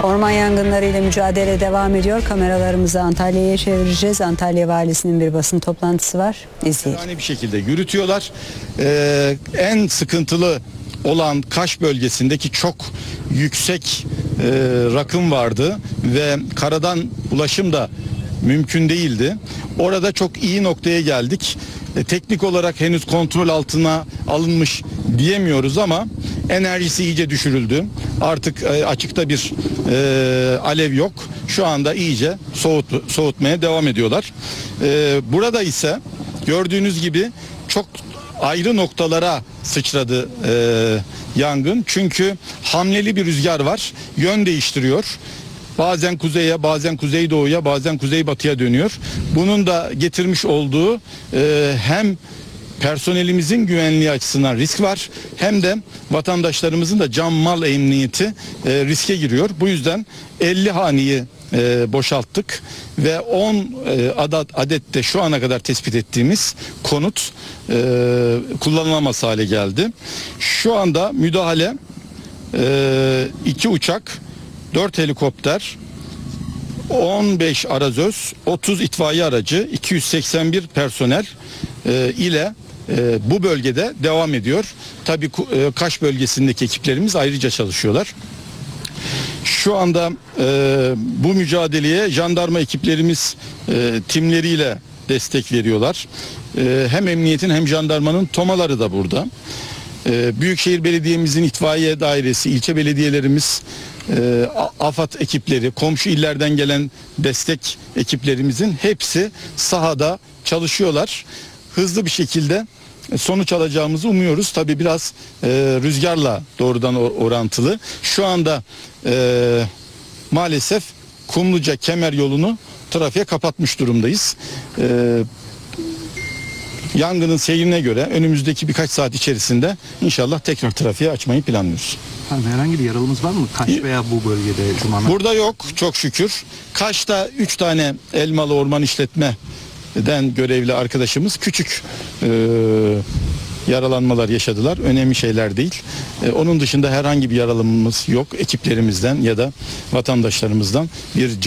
Orman yangınlarıyla mücadele devam ediyor. Kameralarımızı Antalya'ya çevireceğiz. Antalya Valisi'nin bir basın toplantısı var. İzleyelim. Yani bir şekilde yürütüyorlar. En sıkıntılı olan Kaş bölgesindeki çok yüksek rakım vardı ve karadan ulaşım da mümkün değildi. Orada çok iyi noktaya geldik. Teknik olarak henüz kontrol altına alınmış diyemiyoruz ama enerjisi iyice düşürüldü. Artık açıkta bir alev yok. Şu anda iyice soğutmaya devam ediyorlar. Burada ise gördüğünüz gibi çok ayrı noktalara sıçradı yangın. Çünkü hamleli bir rüzgar var. Yön değiştiriyor. Bazen kuzeye, bazen kuzeydoğuya, bazen kuzeybatıya dönüyor. Bunun da getirmiş olduğu hem personelimizin güvenliği açısından risk var, hem de vatandaşlarımızın da can mal emniyeti riske giriyor. Bu yüzden 50 haneyi boşalttık ve 10 adet de şu ana kadar tespit ettiğimiz konut kullanılamaz hale geldi. Şu anda müdahale 2 uçak, 4 helikopter, 15 arazöz, 30 itfaiye aracı, 281 personel ile bu bölgede devam ediyor. Tabii Kaş bölgesindeki ekiplerimiz ayrıca çalışıyorlar. Şu anda bu mücadeleye jandarma ekiplerimiz timleriyle destek veriyorlar. Hem emniyetin hem jandarmanın tomaları da burada. Büyükşehir Belediye'mizin itfaiye dairesi, ilçe belediyelerimiz, AFAD ekipleri, komşu illerden gelen destek ekiplerimizin hepsi sahada çalışıyorlar. Hızlı bir şekilde sonuç alacağımızı umuyoruz. Tabii biraz rüzgarla doğrudan orantılı. Şu anda maalesef Kumluca Kemer yolunu trafiğe kapatmış durumdayız. Yangının seyrine göre önümüzdeki birkaç saat içerisinde inşallah tekrar trafiğe açmayı planlıyoruz. Herhangi bir yaralımız var mı? Kaş veya bu bölgede Cuma'nın? Burada yok çok şükür. Kaş'ta 3 tane Elmalı Orman İşletme'den görevli arkadaşımız küçük yaralanmalar yaşadılar. Önemli şeyler değil. Onun dışında herhangi bir yaralımız yok. Ekiplerimizden ya da vatandaşlarımızdan bir